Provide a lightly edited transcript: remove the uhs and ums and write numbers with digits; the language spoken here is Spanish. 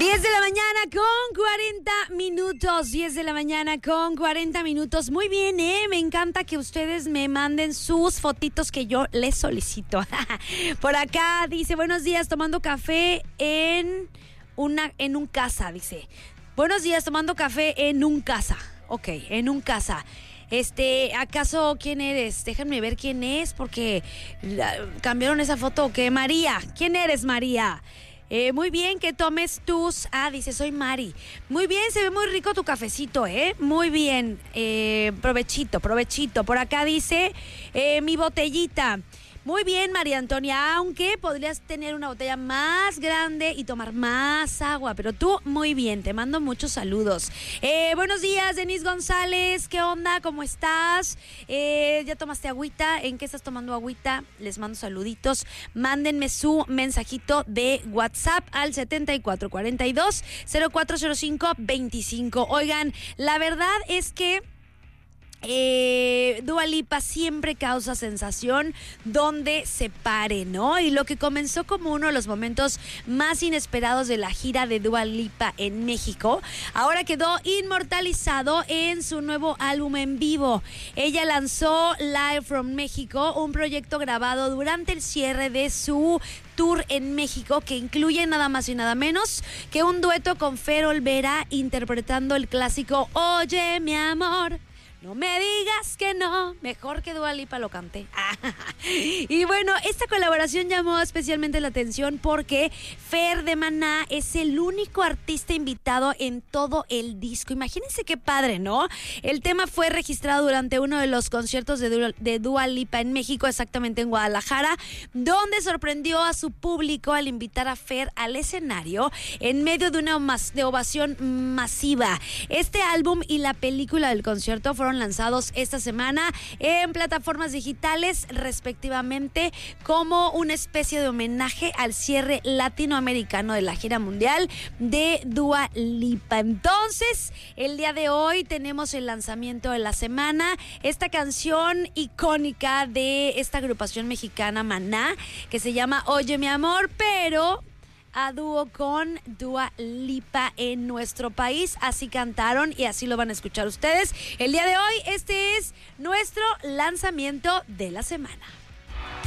10 de la mañana con 40 minutos. 10 de la mañana con 40 minutos. Muy bien, me encanta que ustedes me manden sus fotitos que yo les solicito. Por acá dice, buenos días, tomando café en un casa, dice. Buenos días, tomando café en un casa. Ok, en un casa. ¿Acaso quién eres? Déjenme ver quién es, porque cambiaron esa foto. ¿Qué? María. ¿Quién eres, María? Muy bien, que tomes tus... dice, soy Mari. Muy bien, se ve muy rico tu cafecito, Muy bien, provechito. Por acá dice, mi botellita. Muy bien, María Antonia, aunque podrías tener una botella más grande y tomar más agua, pero tú muy bien, te mando muchos saludos. Buenos días, Denise González, ¿qué onda? ¿Cómo estás? ¿Ya tomaste agüita? ¿En qué estás tomando agüita? Les mando saluditos. Mándenme su mensajito de WhatsApp al 7442-040525. Oigan, la verdad es que Dua Lipa siempre causa sensación donde se pare, ¿no? Y lo que comenzó como uno de los momentos más inesperados de la gira de Dua Lipa en México, ahora quedó inmortalizado en su nuevo álbum en vivo. Ella lanzó Live from México, un proyecto grabado durante el cierre de su tour en México, que incluye nada más y nada menos que un dueto con Fer Olvera interpretando el clásico Oye, mi amor, no me digas que no, mejor que Dua Lipa lo cante. Y bueno, esta colaboración llamó especialmente la atención porque Fer de Maná es el único artista invitado en todo el disco. Imagínense qué padre, ¿no? El tema fue registrado durante uno de los conciertos de Dua Lipa en México, exactamente en Guadalajara, donde sorprendió a su público al invitar a Fer al escenario en medio de una ovación masiva. Este álbum y la película del concierto fueron lanzados esta semana en plataformas digitales respectivamente, como una especie de homenaje al cierre latinoamericano de la gira mundial de Dua Lipa. Entonces, el día de hoy tenemos el lanzamiento de la semana, esta canción icónica de esta agrupación mexicana Maná, que se llama Oye mi amor, pero a dúo con Dua Lipa en nuestro país. Así cantaron y así lo van a escuchar ustedes. El día de hoy, este es nuestro lanzamiento de la semana.